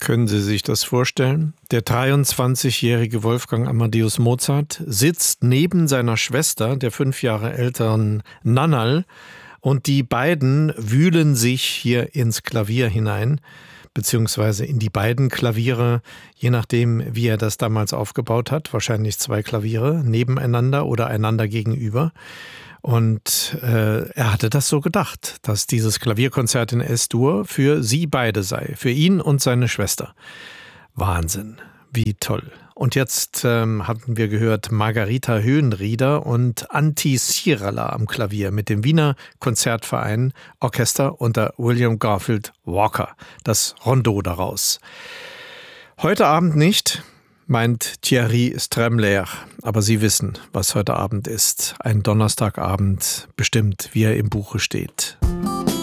Können Sie sich das vorstellen? Der 23-jährige Wolfgang Amadeus Mozart sitzt neben seiner Schwester, der 5 Jahre älteren Nannerl, und die beiden wühlen sich hier ins Klavier hinein, beziehungsweise in die beiden Klaviere, je nachdem, wie er das damals aufgebaut hat. Wahrscheinlich 2 Klaviere nebeneinander oder einander gegenüber. Und er hatte das so gedacht, dass dieses Klavierkonzert in S-Dur für sie beide sei, für ihn und seine Schwester. Wahnsinn, wie toll. Und jetzt hatten wir gehört Margarita Höhenrieder und Antti Sirala am Klavier mit dem Wiener Konzertverein Orchester unter William Garfield Walker. Das Rondeau daraus. Heute Abend nicht, meint Thierry Stremler. Aber Sie wissen, was heute Abend ist. Ein Donnerstagabend, bestimmt, wie er im Buche steht.